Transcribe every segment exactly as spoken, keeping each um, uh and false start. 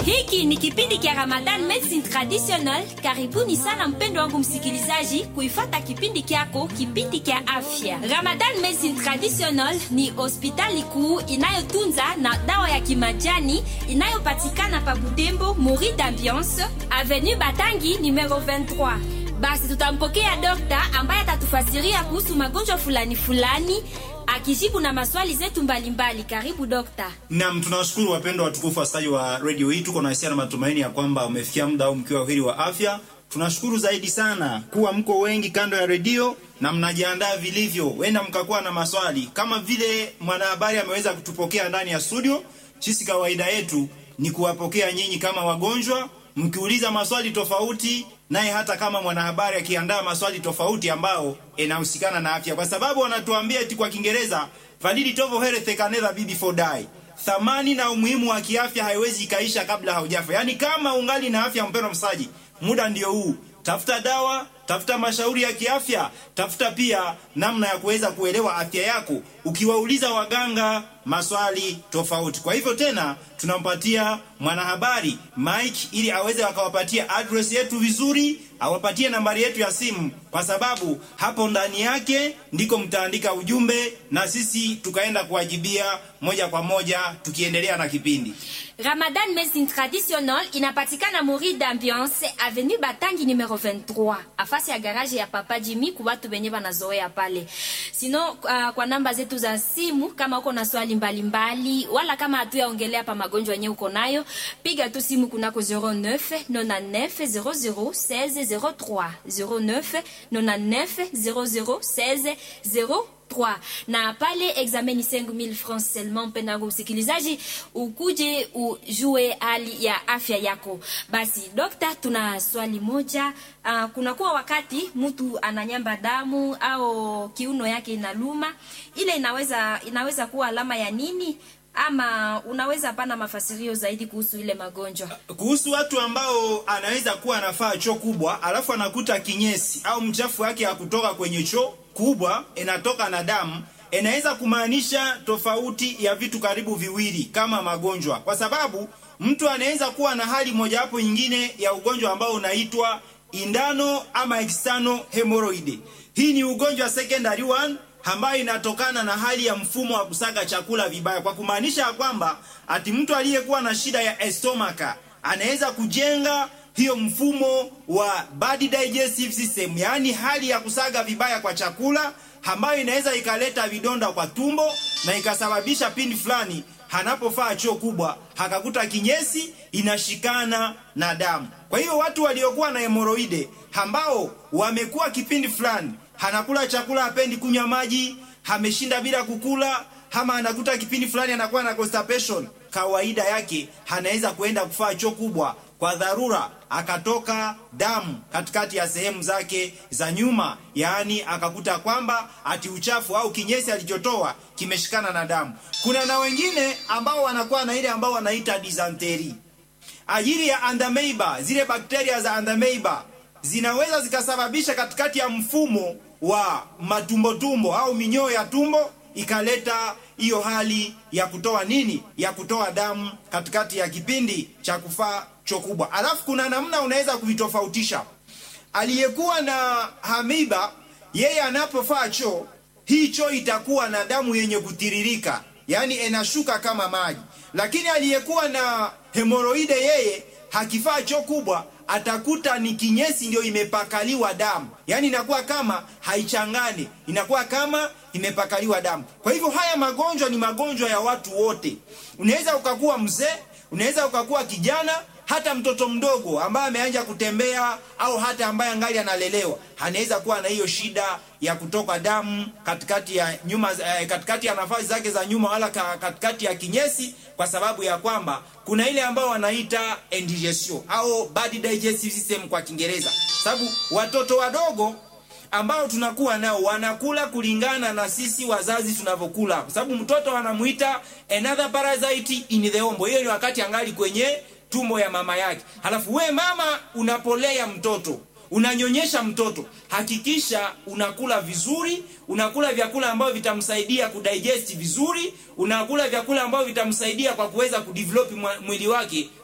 Hiki ni kipindi kia Ramadan Medicine Traditional. Karibuni sana mpendo wangu msikilizaji kuifata kipindi kiako, kipindi kia afya. Ramadan Medicine Traditional ni hospitali kuu inayotunza na dawa ya kimajani inayopatikana pa Butembo, Mori d'Ambiance, Avenue Batangi numero vingt-trois. Basi tutampokea dokta ambaye atatufasiria kuhusu magonjwa fulani fulani, akijibu na maswali zetu mbalimbali. Karibu dokta. Naam, tunawashukuru wapendwa watukufu wasaji wa radio hii. Tuko na hisia na matumaini ya kwamba umefikia muda au mkiwa heri wa afya. Tunashukuru zaidi sana kuwa mko wengi kando ya radio na mnajiandaa vilivyo. Wenda mkakuwa na maswali kama vile mwanahabari ameweza kutupokea ndani ya studio. Sisi kawaida yetu ni kuwapokea nyinyi kama wagonjwa, mkiuliza maswali tofauti, naye hata kama mwanahabari akiandaa maswali tofauti ambao yanahusikana na afya, kwa sababu wanatuambia eti kwa Kiingereza validity of health can never be before die. Thamani na umuhimu wa kiafya haiwezi kaisha kabla haujafa. Yaani kama ungali na afya mpendwa msaji, muda ndio huu. Tafuta dawa, tafuta mashauri ya kiafya, tafuta pia namna ya kuweza kuelewa afya yako ukiwauliza waganga maswali tofauti. Kwa hivyo tena tunampatia mwanahabari Mike ili aweze akawapatia address yetu vizuri, awapatie nambari yetu ya simu, kwa sababu hapo ndani yake ndiko mtaandika ujumbe na sisi tukaenda kuwajibia moja kwa moja tukiendelea na kipindi. Ramadan Medicine Traditional inapatikana Mori d'Ambiance, Avenue Batangi numero vingt-trois, afasi ya garage ya Papa Jimmy kwa watu wenye wanazoea pale. Sino uh, kwa namba zetu za simu kama uko na swali mbalimbali wala kama hatuyaongelea pa magonjwa yenyewe uko nayo, piga tu simu kunako zero neuf neuf zero zero seize zero trois zero neuf neuf zero zero seize zero trois. Na pale examen ni cinq mille francs seulement. Mpenda msikilizaji, ukuje ujue hali ya afya yako. Basi dokta, tuna swali moja. Uh, kuna kuwa wakati mtu ananyamba damu au kiuno yake inaluma, ile inaweza inaweza kuwa alama ya nini? Ama unaweza pana mafasirio zaidi kuhusu ile magonjwa? Kuhusu watu ambao anaweza kuwa anafaa choo kubwa alafu anakuta kinyesi au mchafu wake hakutoka kwenye choo kubwa, inatoka na damu, inaweza kumaanisha tofauti ya vitu karibu viwili kama magonjwa. Kwa sababu mtu anaweza kuwa na hali moja hapo nyingine ya ugonjwa ambao unaitwa indano ama external hemorrhoid. Hii ni ugonjwa secondary one ambayo inatokana na hali ya mfumo wa kusaga chakula vibaya, kwa kumaanisha kwamba ati mtu aliyekuwa na shida ya estomaka anaweza kujenga hiyo mfumo wa bad digestive system, yani hali ya kusaga vibaya kwa chakula, ambayo inaweza ikaleta vidonda kwa tumbo na ikasababisha pindi fulani hanapofaa choo kubwa hakakuta kinyesi inashikana na damu. Kwa hiyo watu waliokuwa na hemorrhoid ambao wamekuwa kipindi fulani hanakula chakula, hapendi kunywa maji, hameshinda bila kukula, ama anakuta kipindi fulani anakuwa na constipation, kawaida yake anaweza kuenda kufaa choo kubwa kwa dharura, akatoka damu katikati ya sehemu zake za nyuma, yaani akakuta kwamba ati uchafu au kinyesi alichotoa kimeshikana na damu. Kuna na wengine ambao wanakuwa na ile ambao wanaita dysentery, ajili ya Anamoeba. Zile bakteria za Anamoeba zinaweza zikasababisha katikati ya mfumo wa matumbo tumbo au minyoo ya tumbo ikaleta hiyo hali ya kutoa nini, ya kutoa damu katikati ya kipindi cha kufaa choo kubwa. Alafu kuna namna unaweza kuvitofautisha. Aliyekuwa na amoeba, yeye anapofaa choo, hii choo itakuwa na damu yenye kutiririka, yani inashuka kama maji. Lakini aliyekuwa na hemorrhoid, yeye hakifaa choo kubwa, atakuta ni kinyesi ndio imepakaliwa damu, yani inakuwa kama haichangani, inakuwa kama imepakaliwa damu. Kwa hivyo haya magonjwa ni magonjwa ya watu wote. Unaweza ukakuwa mzee, unaweza ukakuwa kijana, hata mtoto mdogo ambaye ameanza kutembea au hata ambaye angali analelewa anaweza kuwa na hiyo shida ya kutoka damu katikati ya nyuma, eh, katikati ya nafasi zake za nyuma wala katikati ya kinyesi, kwa sababu ya kwamba kuna ile ambao wanaita indigestion au bad digestive system kwa Kiingereza. Sababu watoto wadogo ambao tunakuwa nao wanakula kulingana na sisi wazazi tunavyokula, kwa sababu mtoto anamuita another parasite in the womb. Hiyo ni wakati angali kwenye tumbo ya mama yake. Halafu we mama unapolea mtoto, unanyonyesha mtoto, hakikisha unakula vizuri, unakula vyakula ambavyo vitamsaidia kudigest vizuri, unakula vyakula ambavyo vitamsaidia kwa kuweza kudevelop mwili wake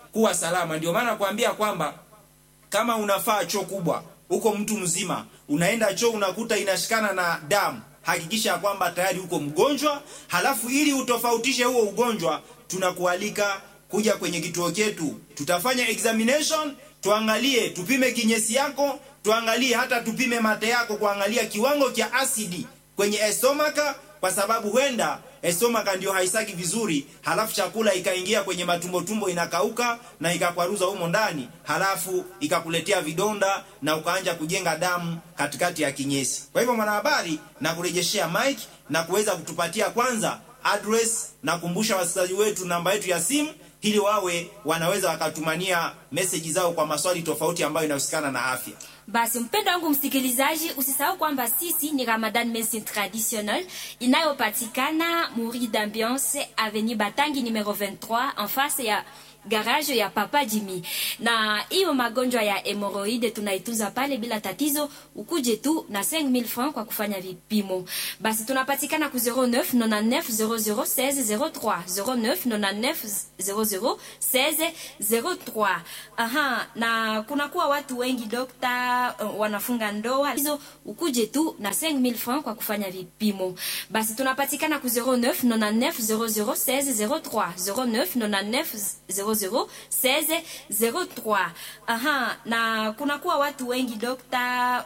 kuwa salama. Ndio maana kuambia kwamba kama unafaa choo kubwa, uko mtu mzima, unaenda choo unakuta inashikana na damu, hakikisha kwamba tayari uko mgonjwa. Halafu ili utofautishe huo ugonjwa, tunakualika kuja kwenye kituo chetu. Tutafanya examination, tuangalie, tupime kinyesi yako, tuangalie hata tupime mate yako, kuangalia kiwango cha asidi kwenye estomaka, kwa sababu huenda estomaka ndio haisaki vizuri, halafu chakula ikaingia kwenye matumbo tumbo, inakauka na ikakwaruza humo ndani, halafu ikakuletea vidonda na ukaanja kujenga damu katikati ya kinyesi. Kwa hivyo mwanahabari, na kurejeshea mic na kuweza kutupatia kwanza address, na kumbusha wasikilizaji wetu namba yetu ya simu, ili wawe wanaweza wakatumania message zao kwa maswali tofauti ambayo inahusikana na afya. Basi mpendo wangu msikilizaji, usisahau kwamba sisi ni Ramadan Medicine Traditionnelle inayopatikana Muri d'Ambiance Avenue Batangi numero vingt-trois en face ya garage ya Papa Jimmy. Na hiyo magonjwa ya hemorrhoide tunaitunza pale bila tatizo, ukuje tu na cinq mille francs kwa kufanya vipimo. Basi tunapatikana ku zero neuf nonante-neuf zero zero seize zero trois zero neuf nonante-neuf zero zero seize zero trois. Aha, na kuna kuwa watu wengi dokta uh, wanafunga ndoa, hizo ukuje tu na cinq mille francs kwa kufanya vipimo. Basi tunapatikana ku zero neuf nonante-neuf zero zero seize zero trois zero neuf nonante-neuf zero zero seize zero trois. Aha, na kuna kuwa watu wengi dokta